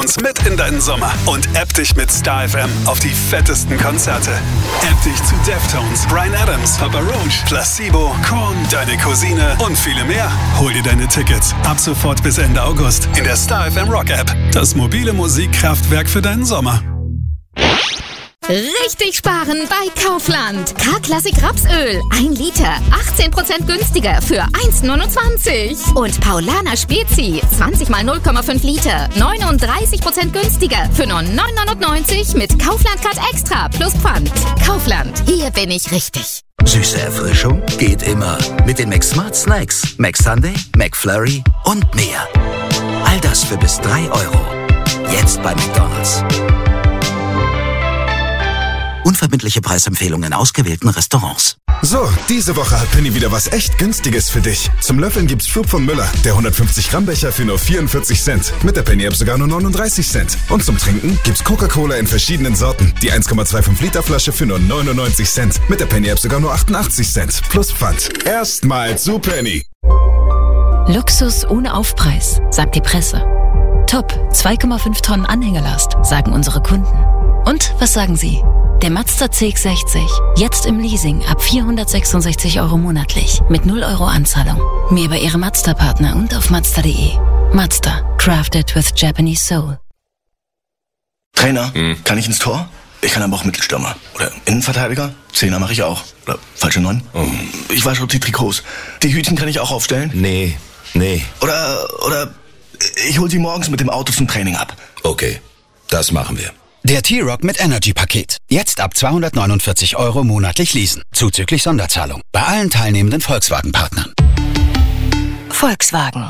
Deftones mit in deinen Sommer und app dich mit Star FM auf die fettesten Konzerte. App dich zu Deftones, Bryan Adams, Papa Roach, Placebo, Korn, Deine Cousine und viele mehr. Hol dir deine Tickets ab sofort bis Ende August in der Star FM Rock App. Das mobile Musikkraftwerk für deinen Sommer. Richtig sparen bei Kaufland. K-Klassik Rapsöl. 1 Liter. 18% günstiger für 1,29. Und Paulaner Spezi. 20 mal 0,5 Liter. 39% günstiger für nur 9,99 mit Kaufland-Card Extra plus Pfand. Kaufland. Hier bin ich richtig. Süße Erfrischung geht immer. Mit den McSmart Snacks. McSunday, McFlurry und mehr. All das für bis 3 Euro. Jetzt bei McDonald's. Unverbindliche Preisempfehlungen in ausgewählten Restaurants. So, diese Woche hat Penny wieder was echt Günstiges für dich. Zum Löffeln gibt's Flug von Müller, der 150 Gramm Becher für nur 44 Cent. Mit der Penny-App sogar nur 39 Cent. Und zum Trinken gibt's Coca-Cola in verschiedenen Sorten. Die 1,25 Liter Flasche für nur 99 Cent. Mit der Penny-App sogar nur 88 Cent. Plus Pfand. Erstmal zu Penny. Luxus ohne Aufpreis, sagt die Presse. Top, 2,5 Tonnen Anhängerlast, sagen unsere Kunden. Und was sagen Sie? Der Mazda CX-60, jetzt im Leasing ab 466 Euro monatlich, mit 0 Euro Anzahlung. Mehr bei Ihrem Mazda-Partner und auf Mazda.de. Mazda, crafted with Japanese soul. Trainer, kann ich ins Tor? Ich kann aber auch Mittelstürmer. Oder Innenverteidiger? Zehner mache ich auch. Oder falsche 9? Ich wasche die Trikots. Die Hütchen kann ich auch aufstellen? Nee. Oder ich hol sie morgens mit dem Auto zum Training ab. Okay, das machen wir. Der T-Rock mit Energy-Paket. Jetzt ab 249 Euro monatlich leasen. Zuzüglich Sonderzahlung. Bei allen teilnehmenden Volkswagen-Partnern. Volkswagen.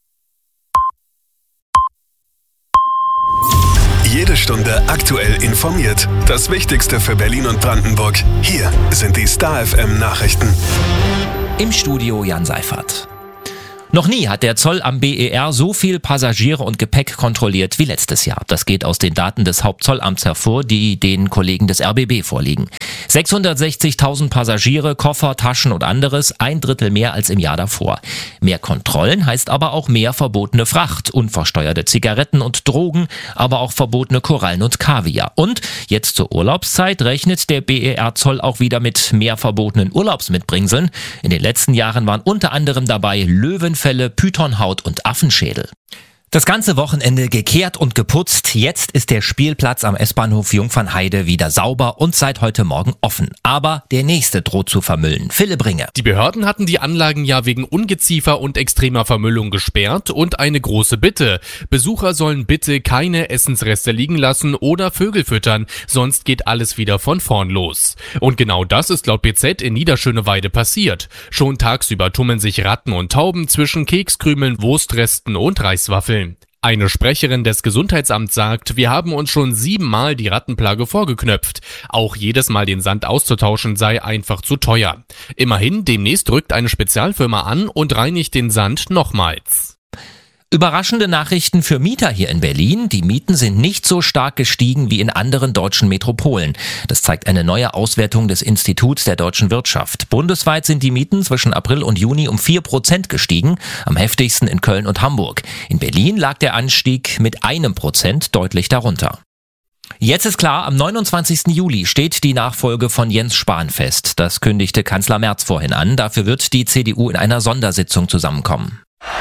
Jede Stunde aktuell informiert. Das Wichtigste für Berlin und Brandenburg. Hier sind die Star FM Nachrichten. Im Studio Jan Seifert. Noch nie hat der Zoll am BER so viel Passagiere und Gepäck kontrolliert wie letztes Jahr. Das geht aus den Daten des Hauptzollamts hervor, die den Kollegen des RBB vorliegen. 660.000 Passagiere, Koffer, Taschen und anderes, 1/3 mehr als im Jahr davor. Mehr Kontrollen heißt aber auch mehr verbotene Fracht, unversteuerte Zigaretten und Drogen, aber auch verbotene Korallen und Kaviar. Und jetzt zur Urlaubszeit rechnet der BER-Zoll auch wieder mit mehr verbotenen Urlaubsmitbringseln. In den letzten Jahren waren unter anderem dabei Löwenfelle, Pythonhaut und Affenschädel. Das ganze Wochenende gekehrt und geputzt. Jetzt ist der Spielplatz am S-Bahnhof Jungfernheide wieder sauber und seit heute Morgen offen. Aber der nächste droht zu vermüllen. Philipp Ringe. Die Behörden hatten die Anlagen ja wegen Ungeziefer und extremer Vermüllung gesperrt und eine große Bitte. Besucher sollen bitte keine Essensreste liegen lassen oder Vögel füttern, sonst geht alles wieder von vorn los. Und genau das ist laut BZ in Niederschöneweide passiert. Schon tagsüber tummeln sich Ratten und Tauben zwischen Kekskrümeln, Wurstresten und Reiswaffeln. Eine Sprecherin des Gesundheitsamts sagt, wir haben uns schon 7-mal die Rattenplage vorgeknöpft. Auch jedes Mal den Sand auszutauschen sei einfach zu teuer. Immerhin, demnächst rückt eine Spezialfirma an und reinigt den Sand nochmals. Überraschende Nachrichten für Mieter hier in Berlin. Die Mieten sind nicht so stark gestiegen wie in anderen deutschen Metropolen. Das zeigt eine neue Auswertung des Instituts der deutschen Wirtschaft. Bundesweit sind die Mieten zwischen April und Juni um 4% gestiegen, am heftigsten in Köln und Hamburg. In Berlin lag der Anstieg mit 1% deutlich darunter. Jetzt ist klar, am 29. Juli steht die Nachfolge von Jens Spahn fest. Das kündigte Kanzler Merz vorhin an. Dafür wird die CDU in einer Sondersitzung zusammenkommen.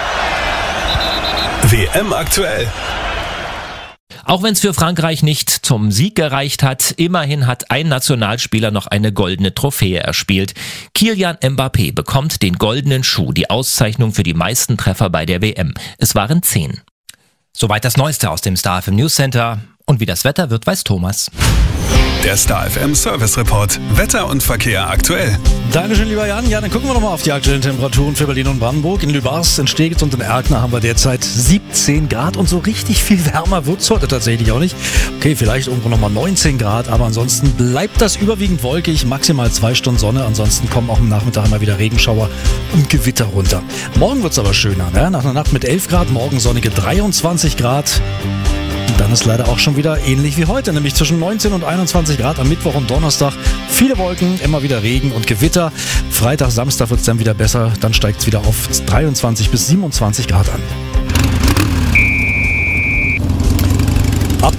WM aktuell. Auch wenn es für Frankreich nicht zum Sieg gereicht hat, immerhin hat ein Nationalspieler noch eine goldene Trophäe erspielt. Kylian Mbappé bekommt den goldenen Schuh, die Auszeichnung für die meisten Treffer bei der WM. Es waren 10. Soweit das Neueste aus dem Star FM News Center. Und wie das Wetter wird, weiß Thomas. Der Star FM Service Report. Wetter und Verkehr aktuell. Dankeschön, lieber Jan. Ja, dann gucken wir nochmal auf die aktuellen Temperaturen für Berlin und Brandenburg. In Lübars, in Steglitz und in Erkner haben wir derzeit 17 Grad und so richtig viel wärmer wird es heute tatsächlich auch nicht. Okay, vielleicht irgendwo nochmal 19 Grad, aber ansonsten bleibt das überwiegend wolkig, maximal 2 Stunden Sonne. Ansonsten kommen auch am Nachmittag immer wieder Regenschauer und Gewitter runter. Morgen wird es aber schöner, ne? Nach einer Nacht mit 11 Grad, morgen sonnige 23 Grad. Und dann ist leider auch schon wieder ähnlich wie heute, nämlich zwischen 19 und 21 Grad am Mittwoch und Donnerstag. Viele Wolken, immer wieder Regen und Gewitter. Freitag, Samstag wird es dann wieder besser. Dann steigt es wieder auf 23 bis 27 Grad an.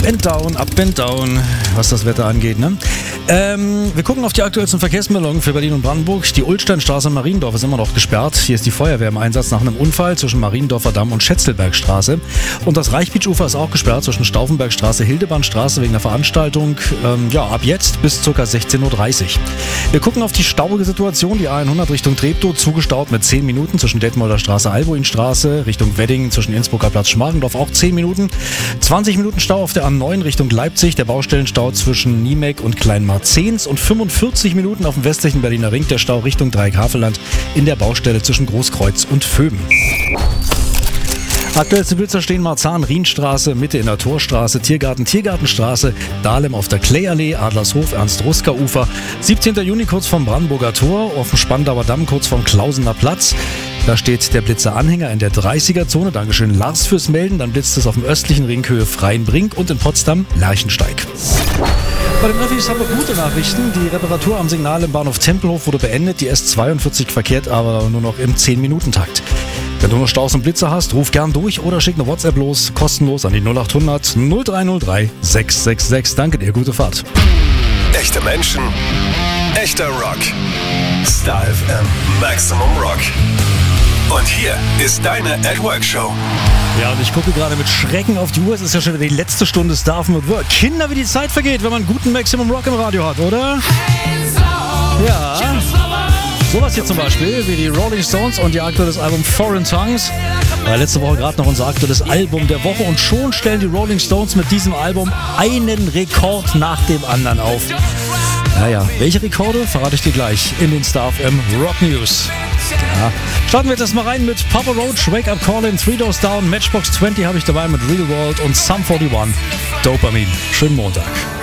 Up and down, was das Wetter angeht, ne? Wir gucken auf die aktuellsten Verkehrsmeldungen für Berlin und Brandenburg. Die Ulsteinstraße in Mariendorf ist immer noch gesperrt. Hier ist die Feuerwehr im Einsatz nach einem Unfall zwischen Mariendorfer Damm und Schätzelbergstraße. Und das Reichbeachufer ist auch gesperrt zwischen Stauffenbergstraße, Hildebrandstraße wegen der Veranstaltung. Ab jetzt bis ca. 16:30 Uhr. Wir gucken auf die staubige Situation. Die A100 Richtung Treptow zugestaut mit 10 Minuten zwischen Detmolder Straße, Albuinstraße, Richtung Wedding zwischen Innsbrucker Platz, Schmargendorf auch 10 Minuten. 20 Minuten Stau auf der A9 Richtung Leipzig, der Baustellenstau zwischen Niemek und Kleinmarzens und 45 Minuten auf dem westlichen Berliner Ring, der Stau Richtung Dreieck-Havelland in der Baustelle zwischen Großkreuz und Vöben. Aktuellste Blitzer stehen Marzahn, Rienstraße, Mitte in der Torstraße, Tiergarten, Tiergartenstraße, Dahlem auf der Klayallee, Adlershof, Ernst-Ruska-Ufer, 17. Juni kurz vom Brandenburger Tor, auf dem Spandauer Damm kurz vom Klausener Platz. Da steht der Blitzer-Anhänger in der 30er-Zone. Dankeschön Lars fürs Melden. Dann blitzt es auf dem östlichen Ringhöhe Freienbrink und in Potsdam Lerchensteig. Bei den Öffis haben wir gute Nachrichten. Die Reparatur am Signal im Bahnhof Tempelhof wurde beendet. Die S42 verkehrt aber nur noch im 10-Minuten-Takt. Wenn du noch Staus und Blitzer hast, ruf gern durch oder schick eine WhatsApp los, kostenlos an die 0800 0303 666. Danke dir, gute Fahrt. Echte Menschen, echter Rock. Star FM Maximum Rock. Und hier ist deine At-Work-Show. Ja, und ich gucke gerade mit Schrecken auf die Uhr. Es ist ja schon wieder die letzte Stunde Star FM at Work. Kinder, wie die Zeit vergeht, wenn man einen guten Maximum Rock im Radio hat, oder? Ja. Sowas hier zum Beispiel wie die Rolling Stones und ihr aktuelles Album Foreign Tongues. Letzte Woche gerade noch unser aktuelles Album der Woche und schon stellen die Rolling Stones mit diesem Album einen Rekord nach dem anderen auf. Naja, welche Rekorde verrate ich dir gleich in den Star FM Rock News. Ja. Starten wir jetzt erstmal rein mit Papa Roach, Wake Up Callin', 3 Doors Down, Matchbox 20 habe ich dabei mit Real World und Sum 41, Dopamin. Schönen Montag.